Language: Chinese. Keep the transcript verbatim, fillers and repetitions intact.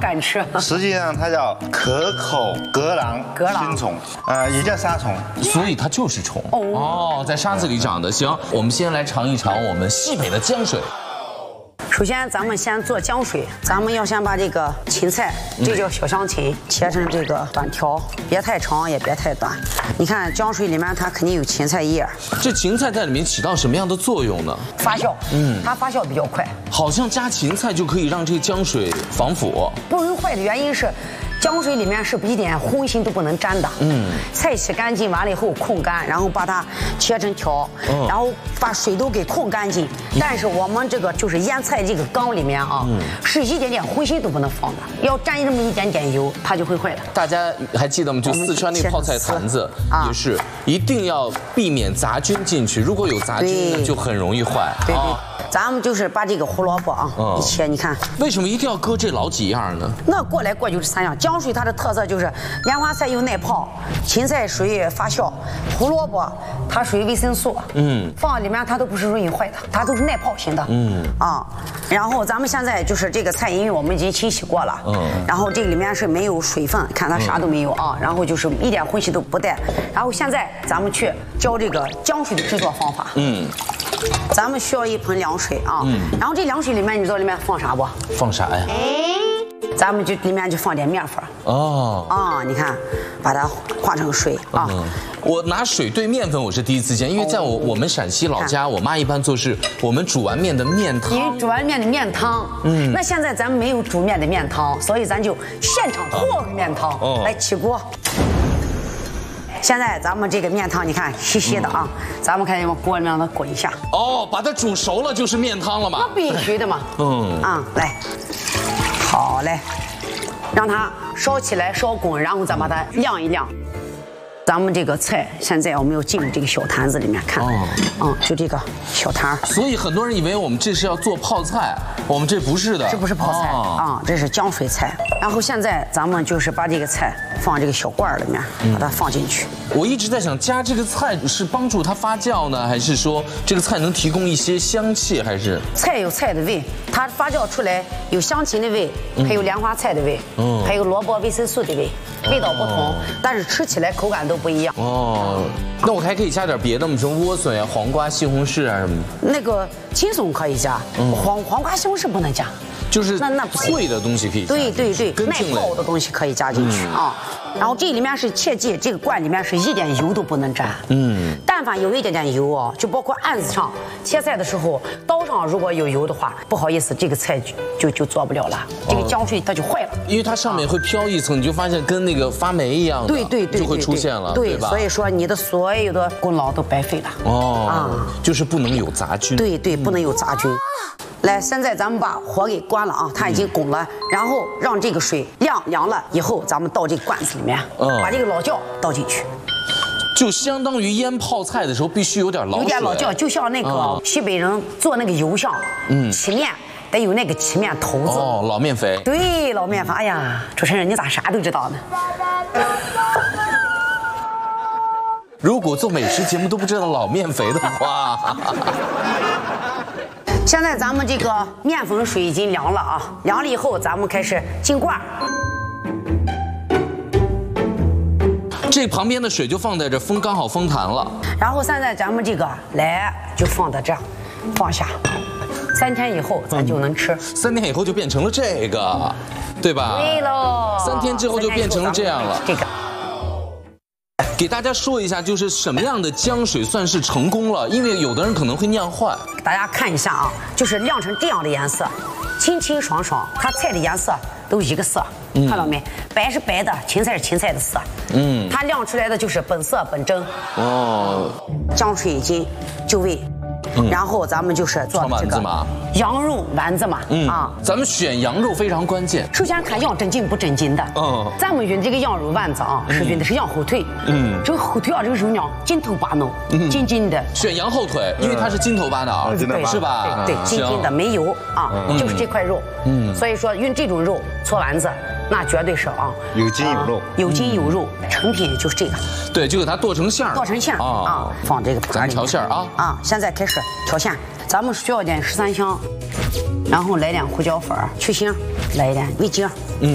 敢吃。 实际上它叫可口革狼革狼新虫，呃，也叫沙虫， 所以它就是虫哦，在沙子里长的。行，我们先来尝一尝我们西北的江水。 首先，咱们先做姜水，咱们要先把这个芹菜，这叫小香芹，切成这个短条，别太长也别太短。你看姜水里面它肯定有芹菜叶， 这芹菜在里面起到什么样的作用呢？ 发酵，嗯，它发酵比较快。 好像加芹菜就可以让这个姜水防腐。 不容易坏的原因是。姜水里面是一点荤腥都不能沾的。嗯，菜洗干净完了以后控干，然后把它切成条，嗯、然后把水都给控干净。但是我们这个就是腌菜这个缸里面啊，嗯、是一点点荤腥都不能放的，要沾这么一点点油，它就会坏的。 大家还记得吗？就四川那泡菜坛子也是，一定要避免杂菌进去，如果有杂菌呢，就很容易坏。 对对。咱们就是把这个胡萝卜啊一切，你看， 为什么一定要搁这老几样呢？ 那过来过就是三样。姜水它的特色就是莲花菜又耐泡，芹菜属于发酵，胡萝卜它属于维生素，嗯，放里面它都不是容易坏的，它都是耐泡型的，嗯啊。然后咱们现在就是这个菜，因为我们已经清洗过了，嗯，然后这个里面是没有水分，看它啥都没有啊，然后就是一点荤腥都不带。然后现在咱们去教这个姜水的制作方法，嗯。咱们需要一盆凉水啊，嗯，然后这凉水里面你知道里面放啥不？ 放啥呀？ 咱们就里面就放点面粉。哦，啊，你看，把它化成水啊。嗯、 我拿水兑面粉，我是第一次见，因为在我我们陕西老家，我妈一般做是我们煮完面的面汤。 你煮完面的面汤，嗯，那现在咱们没有煮面的面汤，所以咱就现场和个面汤，哦、来起锅。现在咱们这个面汤，你看稀稀的啊，嗯、咱们看往锅里面让它滚一下。 哦，把它煮熟了就是面汤了嘛？ 那必须的嘛。嗯啊，来，好嘞，让它烧起来烧滚，然后再把它晾一晾。咱们这个菜现在我们要进入这个小坛子里面看，哦，嗯，就这个小坛。 所以很多人以为我们这是要做泡菜，我们这不是的， 这不是泡菜啊，这是姜水菜。然后现在咱们就是把这个菜放这个小罐里面，把它放进去。 我一直在想，加这个菜是帮助它发酵呢，还是说这个菜能提供一些香气，还是？ 菜有菜的味，它发酵出来有香芹的味，还有莲花菜的味，嗯，还有萝卜维生素的味，味道不同，但是吃起来口感都不一样。哦， 那我还可以加点别的吗？什么莴笋呀、黄瓜、西红柿啊什么的？ 那个青松可以加，黄黄瓜、西红柿不能加。 就是那那脆的东西可以加， 对对对，耐泡的东西可以加进去啊。然后这里面是切记，这个罐里面是一点油都不能沾。嗯，但凡有一点点油哦，就包括案子上切菜的时候，刀上如果有油的话，不好意思，这个菜就就就做不了了，这个姜水它就坏了。 因为它上面会飘一层，你就发现跟那个发霉一样的， 对对对， 就会出现了， 对吧？ 所以说你的所有的功劳都白费了。哦， 啊，就是不能有杂菌。 对对，不能有杂菌。来，现在咱们把火给关了啊，它已经滚了，然后让这个水晾凉了以后，咱们倒这个罐子里面，嗯，把这个老窖倒进去， 就相当于腌泡菜的时候必须有点老水， 有点老窖，就像那个西北人做那个油香，嗯，起面得有那个起面头子， 哦，老面肥， 对，老面肥。哎呀，主持人你咋啥都知道呢？ 如果做美食节目都不知道老面肥的话。 现在咱们这个面粉水已经凉了啊，凉了以后咱们开始进罐。 这旁边的水就放在这封，刚好封坛了。 然后现在咱们这个来就放在这儿，放下，三天以后咱就能吃。 三天以后就变成了这个，对吧？ 对喽。 三天之后就变成了这样了。 这个。 给大家说一下，就是什么样的姜水算是成功了？因为有的人可能会酿坏。 大家看一下啊，就是晾成这样的颜色，清清爽爽，它菜的颜色都一个色，嗯、看到没？白是白的，芹菜是芹菜的色，嗯，它晾出来的就是本色本真。哦，姜水已经就位。嗯、然后咱们就是做这个羊肉丸子嘛，嗯啊， 咱们选羊肉非常关键。 首先看羊正筋不正筋的，嗯，咱们用这个羊肉丸子啊，是用的是羊后腿，嗯，这个后腿啊，这个肉呢筋头巴脑，筋筋的。 选羊后腿，因为它是筋头巴脑， 对， 是吧？ 对，筋筋的，没油啊，就是这块肉，嗯，所以说用这种肉搓丸子。那绝对是啊， 有筋有肉， 有筋有肉，成品就是这个。 对，就给它剁成馅儿， 剁成馅儿啊，放这个咱调馅儿啊啊！现在开始调馅，咱们需要点十三香，然后来点胡椒粉、去腥，来一点味精。